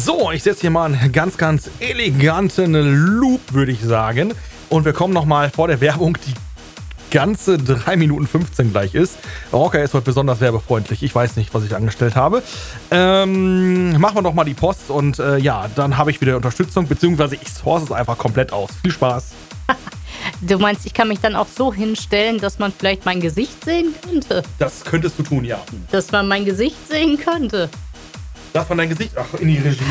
So, ich setze hier mal einen ganz, ganz eleganten Loop, würde ich sagen. Und wir kommen nochmal vor der Werbung, die ganze 3 Minuten 15 gleich ist. Rocker ist heute besonders werbefreundlich. Ich weiß nicht, was ich angestellt habe. Machen wir doch mal die Post und ja, dann habe ich wieder Unterstützung, beziehungsweise ich source es einfach komplett aus. Viel Spaß. Du meinst, ich kann mich dann auch so hinstellen, dass man vielleicht mein Gesicht sehen könnte? Das könntest du tun, ja. Dass man mein Gesicht sehen könnte? Darf man dein Gesicht? Ach, in die Regie.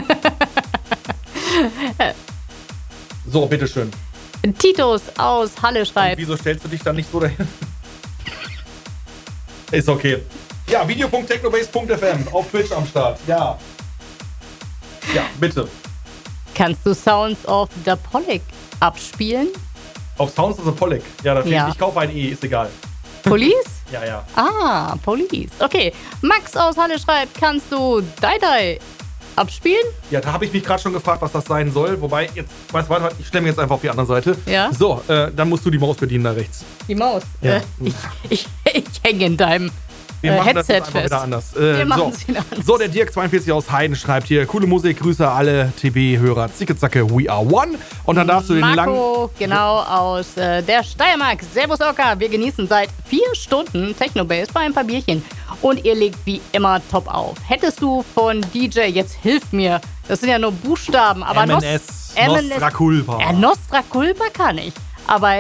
So, bitteschön. Titus aus Halle schreibt. Und wieso stellst du dich dann nicht so dahin? Ist okay. Ja, video.technobase.fm auf Twitch am Start. Ja. Ja, bitte. Kannst du Sounds of the Pollock abspielen? Auf Sounds of the Pollock. Ja, natürlich. Ja. Ich kaufe ein ist egal. Police? Ja, ja. Ah, Police. Okay. Max aus Halle schreibt, kannst du Die abspielen? Ja, da habe ich mich gerade schon gefragt, was das sein soll. Wobei, jetzt, warte, ich stelle mich jetzt einfach auf die andere Seite. Ja. So, dann musst du die Maus bedienen da rechts. Die Maus. Ja. Ich hänge in deinem Wir machen das Headset jetzt einfach fest. wieder anders. Wir machen es wieder anders. So, der Dirk42 aus Heiden schreibt hier, coole Musik, Grüße alle TB-Hörer, Zicke-Zacke, we are one. Und dann darfst du den langen... Marco, genau, aus der Steiermark. Servus Ocker, wir genießen seit 4 Stunden Technobase bei ein paar Bierchen. Und ihr legt wie immer top auf. Hättest du von DJ, jetzt hilf mir, das sind ja nur Buchstaben, aber MNS, Nostra Culpa. Ja, Nostra Culpa kann ich. Aber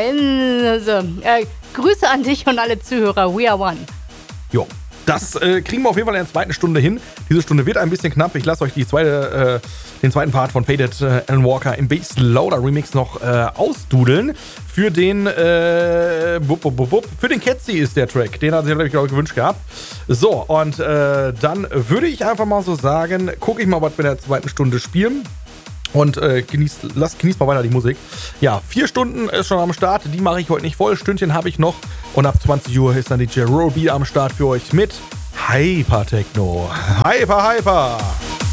Grüße an dich und alle Zuhörer, we are one. Jo, das kriegen wir auf jeden Fall in der zweiten Stunde hin. Diese Stunde wird ein bisschen knapp. Ich lasse euch den zweiten Part von Faded Alan Walker im Bass Loader Remix noch ausdudeln. Für den für den Ketzi ist der Track. Den hat sich, glaube ich, gewünscht gehabt. So, und dann würde ich einfach mal so sagen, gucke ich mal, was wir in der zweiten Stunde spielen. Und genießt mal weiter die Musik. Ja, 4 Stunden ist schon am Start. Die mache ich heute nicht voll. Stündchen habe ich noch. Und ab 20 Uhr ist dann DJ Roby am Start für euch mit Hyper Techno. Hyper!